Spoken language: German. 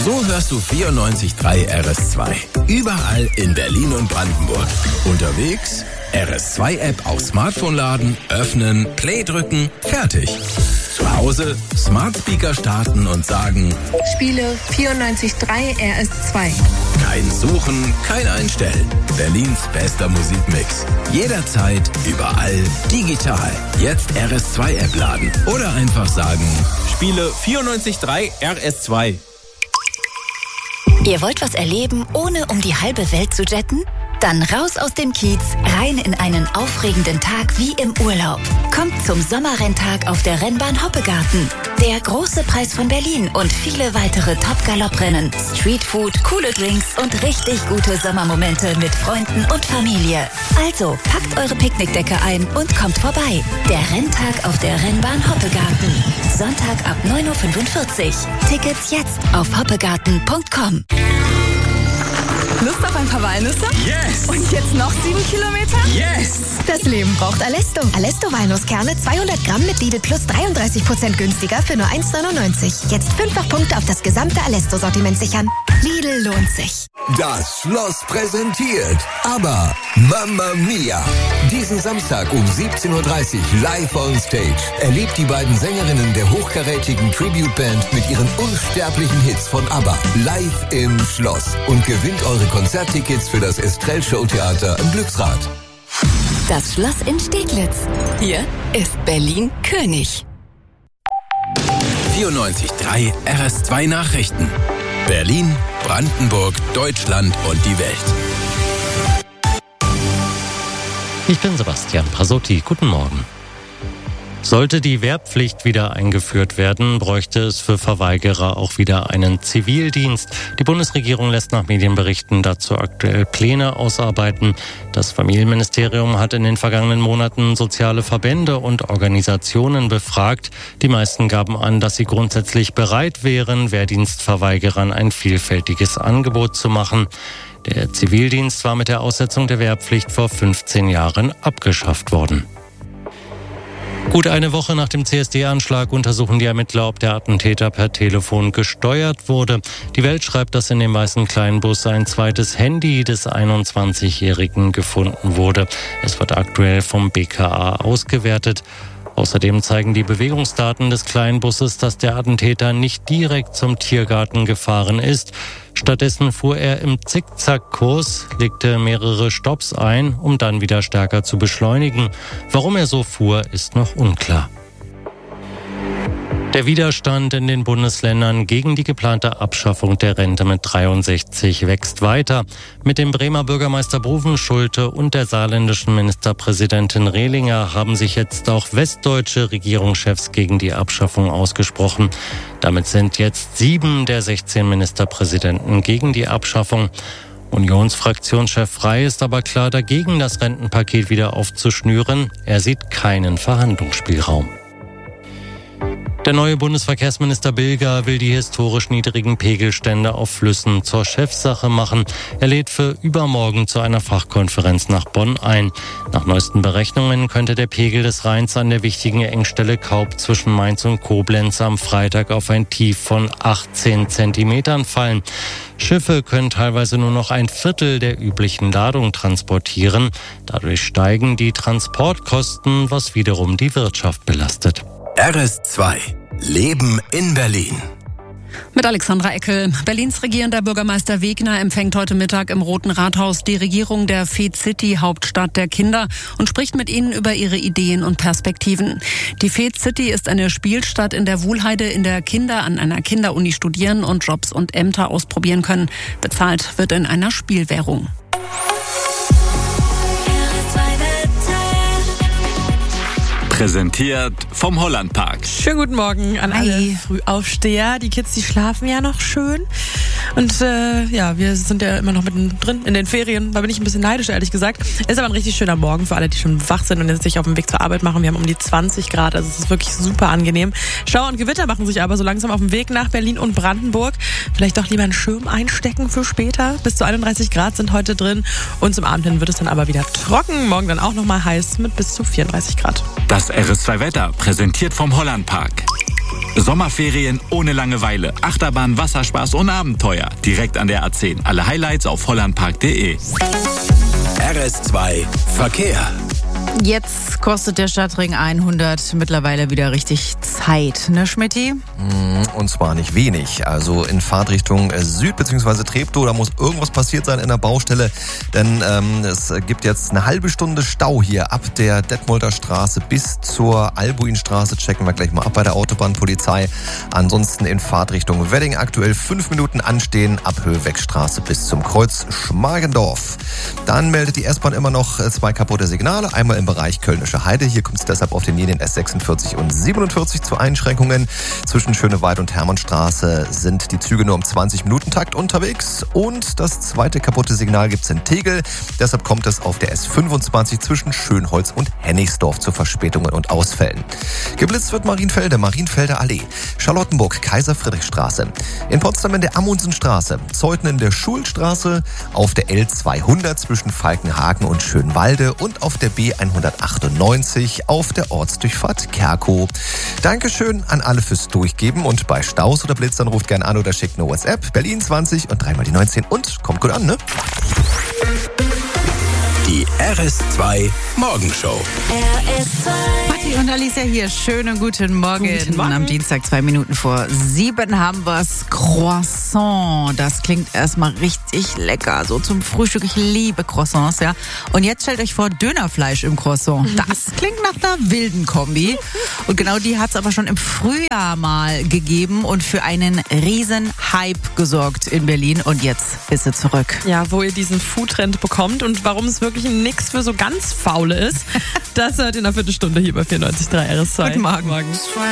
So hörst du 94.3 RS2. Überall in Berlin und Brandenburg. Unterwegs RS2-App auf Smartphone laden, öffnen, Play drücken, fertig. Zu Hause Smart Speaker starten und sagen: Spiele 94.3 RS2. Kein Suchen, kein Einstellen. Berlins bester Musikmix. Jederzeit, überall, digital. Jetzt RS2-App laden oder einfach sagen: Spiele 94.3 RS2. Ihr wollt was erleben, ohne um die halbe Welt zu jetten? Dann raus aus dem Kiez, rein in einen aufregenden Tag wie im Urlaub. Kommt zum Sommerrenntag auf der Rennbahn Hoppegarten. Der große Preis von Berlin und viele weitere Top-Galopprennen, Streetfood, coole Drinks und richtig gute Sommermomente mit Freunden und Familie. Also packt eure Picknickdecke ein und kommt vorbei. Der Renntag auf der Rennbahn Hoppegarten. Sonntag ab 9.45 Uhr. Tickets jetzt auf hoppegarten.com. Lust auf ein paar Walnüsse? Yes! Und jetzt noch 7 Kilometer? Yes! Das Leben braucht Alesto. Alesto Walnusskerne 200 Gramm mit Lidl Plus 33% günstiger für nur 1,99. Jetzt 5-fach Punkte auf das gesamte Alesto-Sortiment sichern. Lidl lohnt sich. Das Schloss präsentiert ABBA Mamma Mia. Diesen Samstag um 17.30 Uhr live on stage. Erlebt die beiden Sängerinnen der hochkarätigen Tribute-Band mit ihren unsterblichen Hits von ABBA live im Schloss und gewinnt eure Konzerttickets für das Estrell Showtheater am Glücksrad. Das Schloss in Steglitz. Hier ist Berlin König. 94.3 RS2 Nachrichten. Berlin, Brandenburg, Deutschland und die Welt. Ich bin Sebastian Prasotti. Guten Morgen. Sollte die Wehrpflicht wieder eingeführt werden, bräuchte es für Verweigerer auch wieder einen Zivildienst. Die Bundesregierung lässt nach Medienberichten dazu aktuell Pläne ausarbeiten. Das Familienministerium hat in den vergangenen Monaten soziale Verbände und Organisationen befragt. Die meisten gaben an, dass sie grundsätzlich bereit wären, Wehrdienstverweigerern ein vielfältiges Angebot zu machen. Der Zivildienst war mit der Aussetzung der Wehrpflicht vor 15 Jahren abgeschafft worden. Gut eine Woche nach dem CSD-Anschlag untersuchen die Ermittler, ob der Attentäter per Telefon gesteuert wurde. Die Welt schreibt, dass in dem weißen Kleinbus ein zweites Handy des 21-Jährigen gefunden wurde. Es wird aktuell vom BKA ausgewertet. Außerdem zeigen die Bewegungsdaten des Kleinbusses, dass der Attentäter nicht direkt zum Tiergarten gefahren ist. Stattdessen fuhr er im Zickzackkurs, legte mehrere Stopps ein, um dann wieder stärker zu beschleunigen. Warum er so fuhr, ist noch unklar. Der Widerstand in den Bundesländern gegen die geplante Abschaffung der Rente mit 63 wächst weiter. Mit dem Bremer Bürgermeister Bovenschulte und der saarländischen Ministerpräsidentin Rehlinger haben sich jetzt auch westdeutsche Regierungschefs gegen die Abschaffung ausgesprochen. Damit sind jetzt 7 der 16 Ministerpräsidenten gegen die Abschaffung. Unionsfraktionschef Frey ist aber klar dagegen, das Rentenpaket wieder aufzuschnüren. Er sieht keinen Verhandlungsspielraum. Der neue Bundesverkehrsminister Bilger will die historisch niedrigen Pegelstände auf Flüssen zur Chefsache machen. Er lädt für übermorgen zu einer Fachkonferenz nach Bonn ein. Nach neuesten Berechnungen könnte der Pegel des Rheins an der wichtigen Engstelle Kaub zwischen Mainz und Koblenz am Freitag auf ein Tief von 18 Zentimetern fallen. Schiffe können teilweise nur noch ein Viertel der üblichen Ladung transportieren. Dadurch steigen die Transportkosten, was wiederum die Wirtschaft belastet. RS2. Leben in Berlin. Mit Alexandra Eckel. Berlins regierender Bürgermeister Wegner empfängt heute Mittag im Roten Rathaus die Regierung der Fed City, Hauptstadt der Kinder, und spricht mit ihnen über ihre Ideen und Perspektiven. Die Fed City ist eine Spielstadt in der Wuhlheide, in der Kinder an einer Kinderuni studieren und Jobs und Ämter ausprobieren können. Bezahlt wird in einer Spielwährung. Präsentiert vom Hollandpark. Schönen guten Morgen an alle Frühaufsteher. Die Kids, die schlafen ja noch schön. Und wir sind ja immer noch mittendrin in den Ferien. Da bin ich ein bisschen neidisch, ehrlich gesagt. Ist aber ein richtig schöner Morgen für alle, die schon wach sind und jetzt sich auf dem Weg zur Arbeit machen. Wir haben um die 20 Grad, also es ist wirklich super angenehm. Schauer und Gewitter machen sich aber so langsam auf dem Weg nach Berlin und Brandenburg. Vielleicht doch lieber einen Schirm einstecken für später. Bis zu 31 Grad sind heute drin. Und zum Abend hin wird es dann aber wieder trocken. Morgen dann auch nochmal heiß mit bis zu 34 Grad. Das RS2 Wetter, präsentiert vom Hollandpark. Sommerferien ohne Langeweile. Achterbahn, Wasserspaß und Abenteuer. Direkt an der A10. Alle Highlights auf hollandpark.de. RS2 Verkehr. Jetzt kostet der Stadtring 100 mittlerweile wieder richtig Zeit, ne Schmitty? Und zwar nicht wenig. Also in Fahrtrichtung Süd bzw. Treptow, da muss irgendwas passiert sein in der Baustelle, denn es gibt jetzt eine halbe Stunde Stau hier ab der Detmolder Straße bis zur Albuinstraße. Checken wir gleich mal ab bei der Autobahnpolizei. Ansonsten in Fahrtrichtung Wedding aktuell 5 Minuten anstehen, ab Höheweckstraße bis zum Kreuz Schmargendorf. Dann meldet die S-Bahn immer noch 2 kaputte Signale, einmal im Bereich Kölnische Heide. Hier kommt es deshalb auf den Linien S46 und 47 zu Einschränkungen. Zwischen Schöneweid und Hermannstraße sind die Züge nur im 20-Minuten-Takt unterwegs. Und das zweite kaputte Signal gibt es in Tegel. Deshalb kommt es auf der S25 zwischen Schönholz und Hennigsdorf zu Verspätungen und Ausfällen. Geblitzt wird Marienfelder Allee, Charlottenburg, Kaiser-Friedrich-Straße. In Potsdam in der Amundsenstraße, Zeuthen in der Schulstraße, auf der L200 zwischen Falkenhagen und Schönwalde und auf der B198 auf der Ortsdurchfahrt Kerkow. Dankeschön an alle fürs Durchgeben und bei Staus oder Blitz dann ruft gerne an oder schickt eine WhatsApp. Berlin 20 und 3 mal die 19 und kommt gut an, ne? Die RS2 Morgenshow. Patti und Alicia hier. Schönen guten Morgen. Am Dienstag 2 Minuten vor 7 haben wir's. Croissant. Das klingt erstmal richtig lecker. So zum Frühstück. Ich liebe Croissants, ja. Und jetzt stellt euch vor, Dönerfleisch im Croissant. Das klingt nach einer wilden Kombi. Und genau die hat's aber schon im Frühjahr mal gegeben und für einen riesen Hype gesorgt in Berlin. Und jetzt bist du zurück. Ja, wo ihr diesen Foodtrend bekommt und warum es wirklich nix für so ganz Faule ist, das hört in einer Viertelstunde hier bei 94.3 RS2. Guten Morgen.